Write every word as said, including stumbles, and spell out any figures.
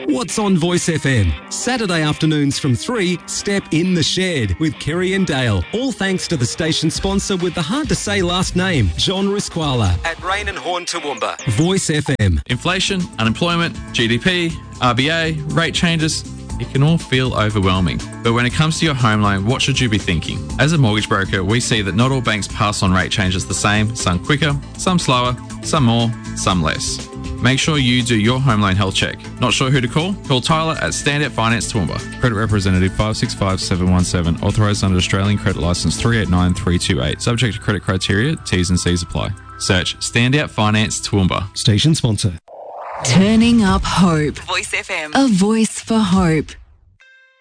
What's on Voice F M? Saturday afternoons from three, Step in the Shed with Kerry and Dale. All thanks to the station sponsor with the hard-to-say last name, John Risquala at Rain and Horn Toowoomba. Voice F M. Inflation, unemployment, G D P, R B A, rate changes, it can all feel overwhelming. But when it comes to your home loan, what should you be thinking? As a mortgage broker, we see that not all banks pass on rate changes the same, some quicker, some slower, some more, some less. Make sure you do your home loan health check. Not sure who to call? Call Tyler at Standout Finance Toowoomba. Credit representative five six five seven one seven. Authorised under Australian Credit Licence three eight nine three two eight. Subject to credit criteria. T's and C's apply. Search Standout Finance Toowoomba. Station sponsor. Turning up hope. Voice F M. A voice for hope.